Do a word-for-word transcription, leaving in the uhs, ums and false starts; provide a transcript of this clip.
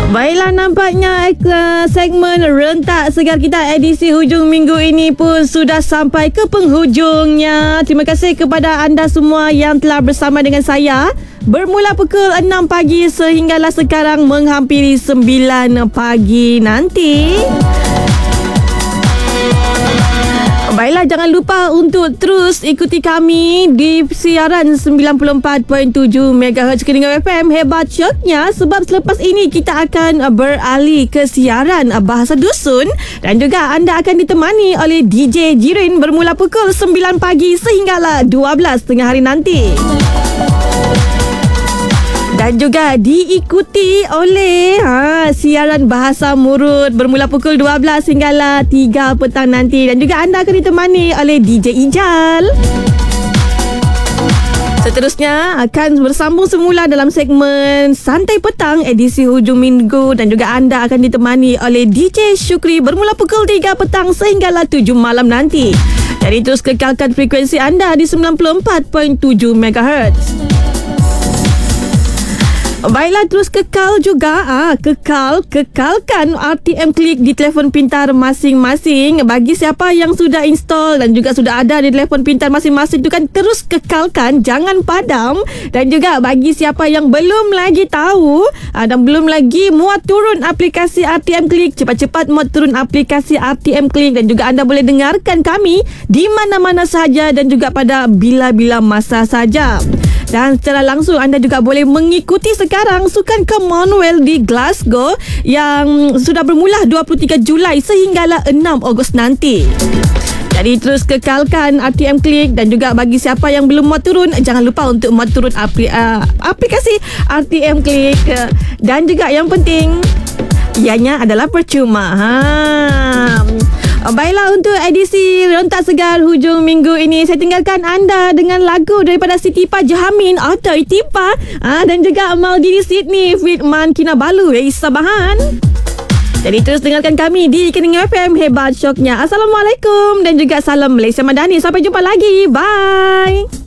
Baiklah, nampaknya uh, segmen Rentak Segar kita edisi hujung minggu ini pun sudah sampai ke penghujungnya. Terima kasih kepada anda semua yang telah bersama dengan saya bermula pukul enam pagi sehinggalah sekarang menghampiri sembilan pagi nanti. Baiklah, jangan lupa untuk terus ikuti kami di siaran sembilan puluh empat perpuluhan tujuh megahertz Keningau F M. Hebat syoknya sebab selepas ini kita akan beralih ke siaran Bahasa Dusun dan juga anda akan ditemani oleh D J Jirin bermula pukul sembilan pagi sehinggalah dua belas tengah hari nanti. Dan juga diikuti oleh ha, siaran Bahasa Murut bermula pukul dua belas hinggalah tiga petang nanti. Dan juga anda akan ditemani oleh D J Ijal. Seterusnya akan bersambung semula dalam segmen Santai Petang edisi hujung minggu. Dan juga anda akan ditemani oleh D J Syukri bermula pukul tiga petang sehinggalah tujuh malam nanti. Jadi terus kekalkan frekuensi anda di sembilan puluh empat perpuluhan tujuh megahertz. Baiklah, terus kekal juga ah, Kekal Kekalkan R T M Click di telefon pintar masing-masing. Bagi siapa yang sudah install dan juga sudah ada di telefon pintar masing-masing tu kan, terus kekalkan, jangan padam. Dan juga bagi siapa yang belum lagi tahu ah, dan belum lagi muat turun aplikasi R T M Click, cepat-cepat muat turun aplikasi R T M Click. Dan juga anda boleh dengarkan kami di mana-mana saja dan juga pada bila-bila masa saja. Dan secara langsung anda juga boleh mengikuti sekarang Sukan Commonwealth di Glasgow yang sudah bermula dua puluh tiga Julai sehinggalah enam Ogos nanti. Jadi terus kekalkan R T M Click. Dan juga bagi siapa yang belum muat turun, jangan lupa untuk muat turun apli- uh, aplikasi R T M Click. Dan juga yang penting, ianya adalah percuma. Ha. Baiklah, untuk edisi Rentak Segar hujung minggu ini, saya tinggalkan anda dengan lagu daripada Siti Pajahamin atau Itipa ha, dan juga Maldini Sydney Fitman Kinabalu dari Sabahan. Jadi terus dengarkan kami di Keningau F M. Hebat syoknya. Assalamualaikum dan juga salam Malaysia Madani. Sampai jumpa lagi. Bye.